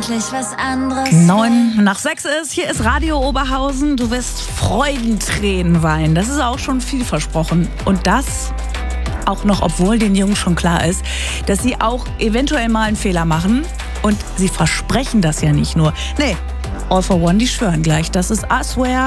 endlich was anderes. 9:06 ist, hier ist Radio Oberhausen. Du wirst Freudentränen weinen. Das ist auch schon viel versprochen. Und das auch noch, obwohl den Jungs schon klar ist, dass sie auch eventuell mal einen Fehler machen. Und sie versprechen das ja nicht nur. Nee, All for One, die schwören gleich. Das ist I Swear.